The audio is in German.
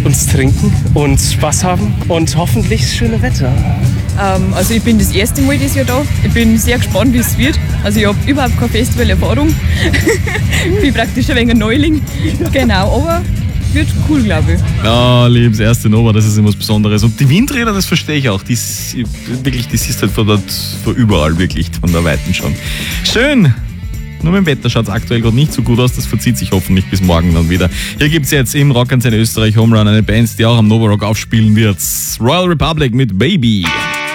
uns trinken und Spaß haben und hoffentlich das schöne Wetter. Also ich bin das erste Mal dieses Jahr da. Ich bin sehr gespannt, wie es wird. Also ich habe überhaupt keine Festivalerfahrung. Ich bin praktisch ein wenig ein Neuling. Genau, aber wird cool, glaube ich. Ja, liebes erste Nova, das ist immer was Besonderes. Und die Windräder, das verstehe ich auch. Die siehst halt von überall wirklich, von der Weiten schon. Schön! Nur mit dem Wetter schaut es aktuell gerade nicht so gut aus. Das verzieht sich hoffentlich bis morgen dann wieder. Hier gibt es jetzt im Rock'n'Send Österreich Home Run eine Band, die auch am Nova Rock aufspielen wird. Royal Republic mit Baby.